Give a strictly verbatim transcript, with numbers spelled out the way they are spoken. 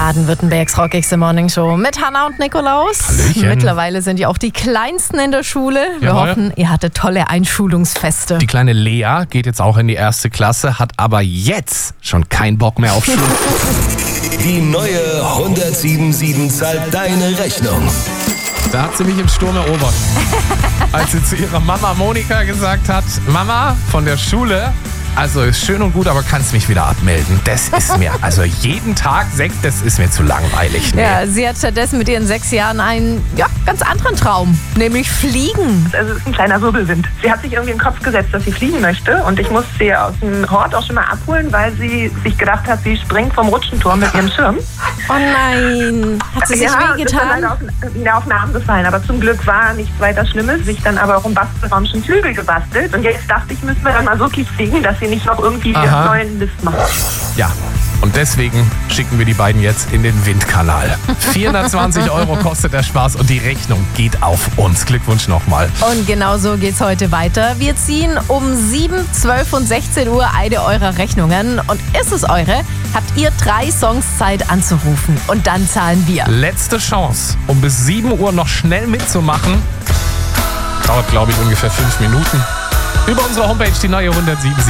Baden-Württembergs Rockigste Morning Show mit Hanna und Nikolaus. Hallöchen. Mittlerweile sind ja auch die Kleinsten in der Schule. Wir Jawohl. hoffen, ihr hattet tolle Einschulungsfeste. Die kleine Lea geht jetzt auch in die erste Klasse, hat aber jetzt schon keinen Bock mehr auf Schule. Die neue hundertsieben Komma sieben zahlt deine Rechnung. Da hat sie mich im Sturm erobert. Als sie zu ihrer Mama Monika gesagt hat, Mama, von der Schule, also ist schön und gut, aber kannst mich wieder abmelden. Das ist mir, also jeden Tag sechs, das ist mir zu langweilig. Nee. Ja, sie hat stattdessen mit ihren sechs Jahren einen ja, ganz anderen Traum, nämlich fliegen. Also es ist ein kleiner Wirbelwind. Sie hat sich irgendwie in den Kopf gesetzt, dass sie fliegen möchte und ich musste sie aus dem Hort auch schon mal abholen, weil sie sich gedacht hat, sie springt vom Rutschenturm mit ihrem Schirm. Oh nein, hat sie sich ja, und ist dann wehgetan? leider auf, wieder auf den Arm gefallen, aber zum Glück war nichts weiter Schlimmes. Sich dann aber auch im Bastelraum schon Flügel gebastelt und jetzt dachte ich, müssen wir dann mal wirklich fliegen, dass sie nicht noch irgendwie Aha. einen neuen Mist macht. Ja, und deswegen schicken wir die beiden jetzt in den Windkanal. vierhundertzwanzig Euro kostet der Spaß und die Rechnung geht auf uns. Glückwunsch nochmal. Und genau so geht's heute weiter. Wir ziehen um sieben, zwölf und sechzehn Uhr eine eurer Rechnungen. Und ist es eure, habt ihr drei Songs Zeit anzurufen. Und dann zahlen wir. Letzte Chance, um bis sieben Uhr noch schnell mitzumachen. Dauert, glaube ich, ungefähr fünf Minuten. Über unsere Homepage die neue hundertsieben Komma sieben.